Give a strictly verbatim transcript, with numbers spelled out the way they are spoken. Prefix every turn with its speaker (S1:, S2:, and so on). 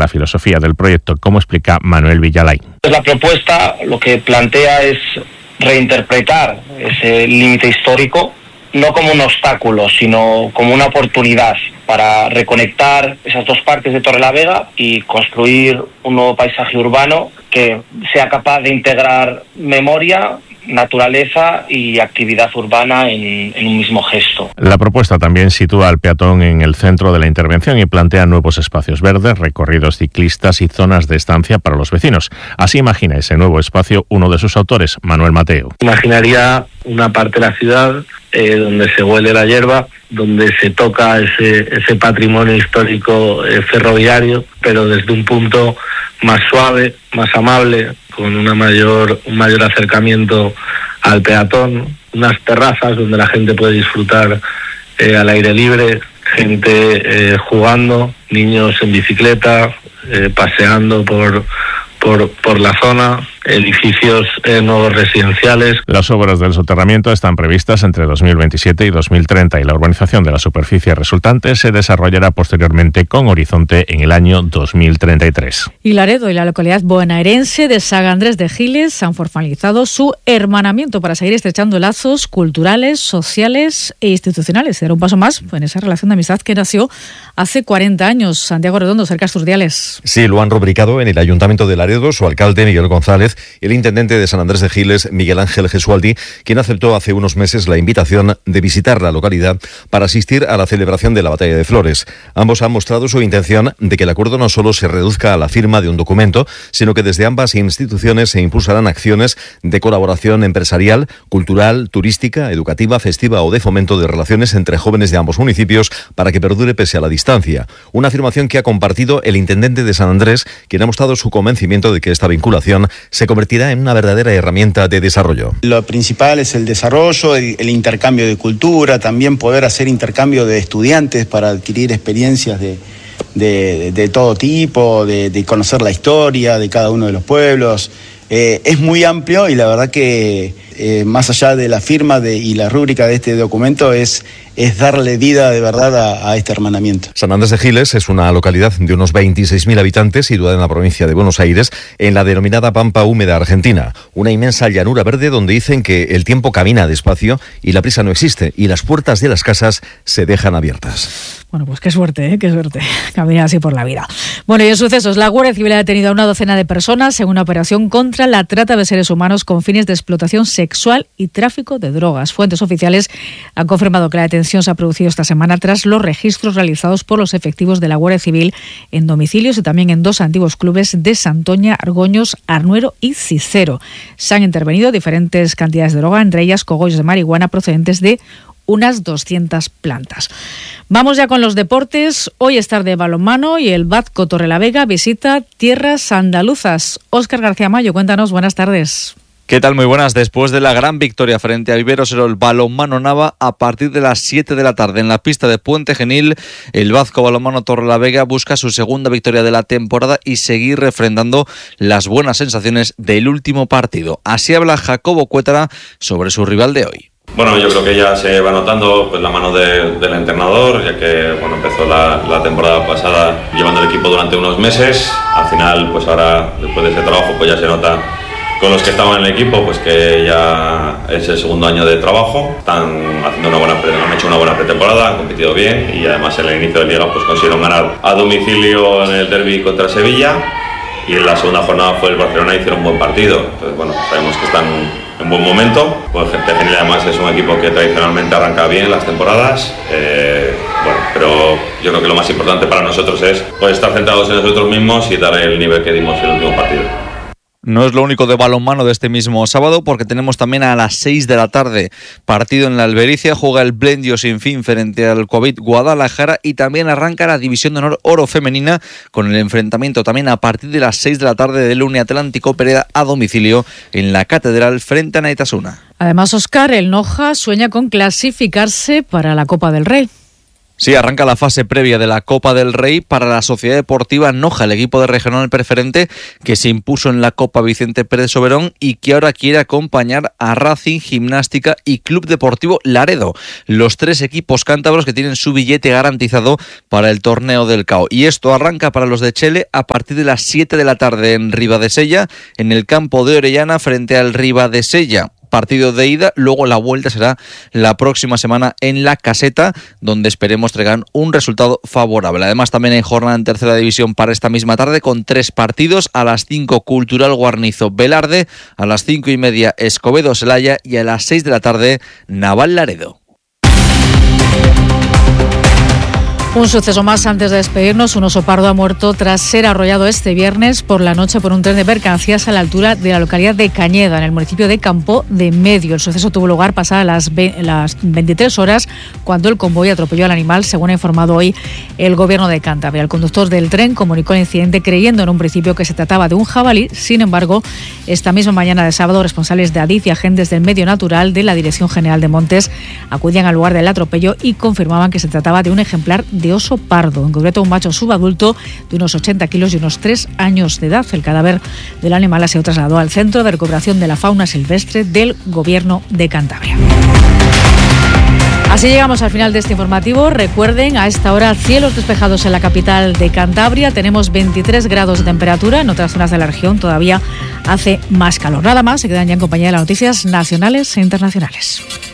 S1: la filosofía del proyecto, como explica Manuel Villalay.
S2: La propuesta lo que plantea es reinterpretar ese límite histórico no como un obstáculo, sino como una oportunidad para reconectar esas dos partes de Torrelavega y construir un nuevo paisaje urbano que sea capaz de integrar memoria, naturaleza y actividad urbana en, en un mismo gesto.
S1: La propuesta también sitúa al peatón en el centro de la intervención y plantea nuevos espacios verdes, recorridos ciclistas y zonas de estancia para los vecinos. Así imagina ese nuevo espacio uno de sus autores, Manuel Mateo.
S3: Imaginaría una parte de la ciudad eh, donde se huele la hierba, donde se toca ese, ese patrimonio histórico eh, ferroviario, pero desde un punto más suave, más amable, con una mayor, un mayor acercamiento al peatón, unas terrazas donde la gente puede disfrutar eh, al aire libre, gente eh, jugando, niños en bicicleta, eh, paseando por, por, por la zona, edificios eh, nuevos residenciales.
S1: Las obras del soterramiento están previstas entre dos mil veintisiete y dos mil treinta y la urbanización de la superficie resultante se desarrollará posteriormente con horizonte en el año dos mil treinta y tres.
S4: Y Laredo y la localidad bonaerense de San Andrés de Giles han formalizado su hermanamiento para seguir estrechando lazos culturales, sociales e institucionales. Dar un paso más en esa relación de amistad que nació hace cuarenta años. Santiago Redondo, cerca de Turdiales.
S5: Sí, lo han rubricado en el Ayuntamiento de Laredo su alcalde Miguel González, el intendente de San Andrés de Giles, Miguel Ángel Gesualdi, quien aceptó hace unos meses la invitación de visitar la localidad para asistir a la celebración de la Batalla de Flores. Ambos han mostrado su intención de que el acuerdo no solo se reduzca a la firma de un documento, sino que desde ambas instituciones se impulsarán acciones de colaboración empresarial, cultural, turística, educativa, festiva o de fomento de relaciones entre jóvenes de ambos municipios para que perdure pese a la distancia. Una afirmación que ha compartido el intendente de San Andrés, quien ha mostrado su convencimiento de que esta vinculación se convertirá en una verdadera herramienta de desarrollo.
S6: Lo principal es el desarrollo, el, el intercambio de cultura, también poder hacer intercambio de estudiantes para adquirir experiencias de, de, de todo tipo, de, de conocer la historia de cada uno de los pueblos. Eh, es muy amplio y la verdad que eh, más allá de la firma de, y la rúbrica de este documento es, es darle vida de verdad a, a este hermanamiento.
S5: San Andrés de Giles es una localidad de unos veintiséis mil habitantes situada en la provincia de Buenos Aires, en la denominada Pampa Húmeda Argentina, una inmensa llanura verde donde dicen que el tiempo camina despacio y la prisa no existe y las puertas de las casas se dejan abiertas.
S4: Bueno, pues qué suerte, ¿eh? Qué suerte, caminar así por la vida. Bueno, y en sucesos, la Guardia Civil ha detenido a una docena de personas en una operación contra la trata de seres humanos con fines de explotación sexual y tráfico de drogas. Fuentes oficiales han confirmado que la detención se ha producido esta semana tras los registros realizados por los efectivos de la Guardia Civil en domicilios y también en dos antiguos clubes de Santoña, Argoños, Arnuero y Cicero. Se han intervenido diferentes cantidades de droga, entre ellas cogollos de marihuana procedentes de unas doscientas plantas. Vamos ya con los deportes. Hoy es tarde de balonmano y el Batco Torrelavega visita tierras andaluzas. Óscar García Mayo, cuéntanos, buenas tardes.
S7: ¿Qué tal? Muy buenas. Después de la gran victoria frente a Viveros Erol Balonmano Nava, a partir de las siete de la tarde en la pista de Puente Genil, el Batco Balonmano Torrelavega busca su segunda victoria de la temporada y seguir refrendando las buenas sensaciones del último partido. Así habla Jacobo Cuétara sobre su rival de hoy.
S8: Bueno, yo creo que ya se va notando pues, la mano de, del entrenador, ya que bueno, empezó la, la temporada pasada llevando el equipo durante unos meses. Al final, pues ahora, después de ese trabajo, pues ya se nota con los que estaban en el equipo, pues que ya es el segundo año de trabajo. Están haciendo una buena, han hecho una buena pretemporada, han competido bien y además en el inicio de liga pues consiguieron ganar a domicilio en el derbi contra Sevilla. Y en la segunda jornada fue el Barcelona y hicieron un buen partido. Entonces, bueno, sabemos que están en buen momento. Pues Puente Genil además es un equipo que tradicionalmente arranca bien las temporadas. Eh, bueno, pero yo creo que lo más importante para nosotros es pues, estar centrados en nosotros mismos y dar el nivel que dimos en el último partido.
S7: No es lo único de balonmano de este mismo sábado, porque tenemos también a las seis de la tarde partido en la Albericia. Juega el Blendio sin fin frente al Covid Guadalajara y también arranca la División de Honor Oro Femenina con el enfrentamiento también a partir de las seis de la tarde del Uniatlántico Pereda a domicilio en la Catedral frente a Naitasuna.
S4: Además, Óscar, el Noja sueña con clasificarse para la Copa del Rey.
S7: Sí, arranca la fase previa de la Copa del Rey para la Sociedad Deportiva Noja, el equipo de regional preferente que se impuso en la Copa Vicente Pérez Soberón y que ahora quiere acompañar a Racing, Gimnástica y Club Deportivo Laredo, los tres equipos cántabros que tienen su billete garantizado para el torneo del C A O. Y esto arranca para los de Chele a partir de las siete de la tarde en Ribadesella, en el campo de Orellana frente al Ribadesella. Partido de ida, luego la vuelta será la próxima semana en La Caseta, donde esperemos traigan un resultado favorable. Además, también hay jornada en tercera división para esta misma tarde con tres partidos: a las cinco Cultural Guarnizo Velarde, a las cinco y media Escobedo Celaya y a las seis de la tarde Naval Laredo.
S4: Un suceso más antes de despedirnos. Un oso pardo ha muerto tras ser arrollado este viernes por la noche por un tren de mercancías a la altura de la localidad de Cañeda, en el municipio de Campo de Medio. El suceso tuvo lugar pasadas las, las veintitrés horas, cuando el convoy atropelló al animal, según ha informado hoy el Gobierno de Cantabria. El conductor del tren comunicó el incidente creyendo en un principio que se trataba de un jabalí. Sin embargo, esta misma mañana de sábado, responsables de Adif y agentes del Medio Natural de la Dirección General de Montes acudían al lugar del atropello y confirmaban que se trataba de un ejemplar de oso pardo, en concreto un macho subadulto de unos ochenta kilos y unos tres años de edad. El cadáver del animal ha sido trasladado al Centro de Recuperación de la Fauna Silvestre del Gobierno de Cantabria. Así llegamos al final de este informativo. Recuerden, a esta hora cielos despejados en la capital de Cantabria. Tenemos veintitrés grados de temperatura. En otras zonas de la región todavía hace más calor. Nada más, se quedan ya en compañía de las noticias nacionales e internacionales.